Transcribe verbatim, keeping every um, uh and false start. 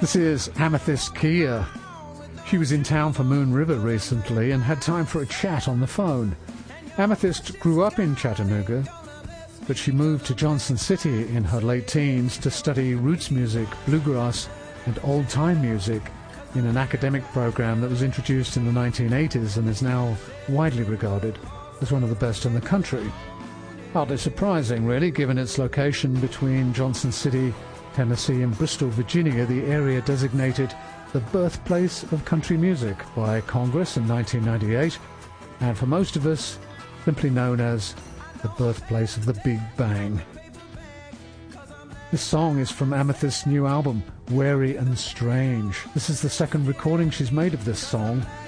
This is Amethyst Kia. She was in town for Moon River recently and had time for a chat on the phone. Amethyst grew up in Chattanooga, but she moved to Johnson City in her late teens to study roots music, bluegrass, and old-time music in an academic program that was introduced in the nineteen eighties and is now widely regarded as one of the best in the country. Hardly surprising, really, given its location between Johnson City, Tennessee, and Bristol, Virginia, the area designated the birthplace of country music by Congress in nineteen ninety-eight, and for most of us, simply known as the birthplace of the Big Bang. This song is from Amethyst's new album, Wary and Strange. This is the second recording she's made of this song.